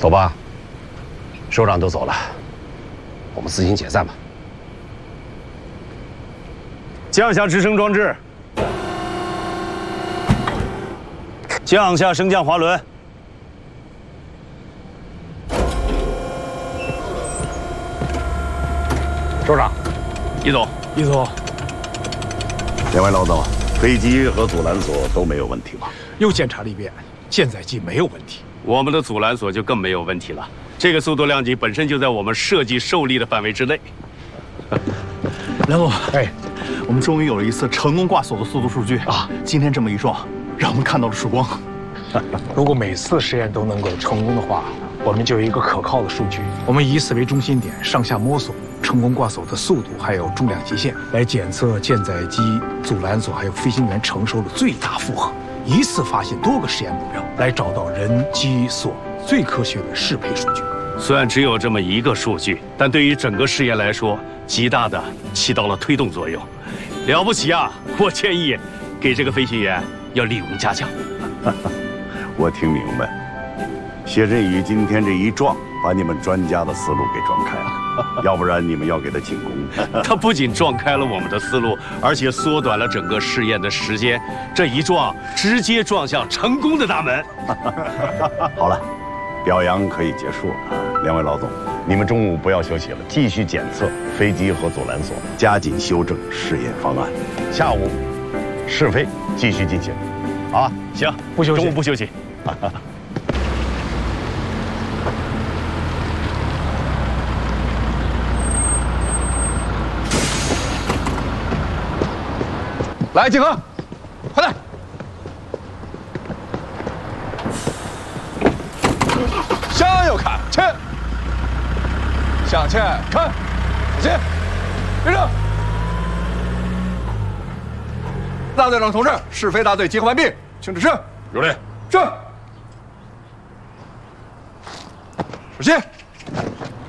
走吧，首长都走了，我们自行解散吧。降下直升装置，降下升降滑轮。首长，易总， 易总， 两位老总，飞机和阻拦索都没有问题吧？ 又检查了一遍，舰载机没有问题。 我们的阻拦索就更没有问题了。这个速度量级本身就在我们设计受力的范围之内。 梁总，哎，我们终于有了一次成功挂锁的速度数据啊！今天这么一撞，让我们看到了曙光。 如果每次实验都能够成功的话，我们就有一个可靠的数据。我们以此为中心点，上下摸索成功挂锁的速度还有重量极限，来检测舰载机、阻拦索还有飞行员承受的最大负荷，一次发现多个实验目标，来找到人机锁最科学的适配数据。 虽然只有这么一个数据，但对于整个试验来说，极大的起到了推动作用。了不起啊！我建议给这个飞行员要立功嘉奖。 我听明白，谢振宇今天这一撞，把你们专家的思路给撞开了，要不然你们要给他进攻。 他不仅撞开了我们的思路，而且缩短了整个试验的时间。这一撞，直接撞向成功的大门。 好了，表扬可以结束了。两位老总，你们中午不要休息了，继续检测飞机和阻拦索，加紧修正试验方案。下午试飞继续进行。啊， 行， 不休息， 中午不休息。 来，景和，快来！向右看，前，向前看，小心，立正。大队长同志，试飞大队集合完毕，请指示。 如令。 是。首先。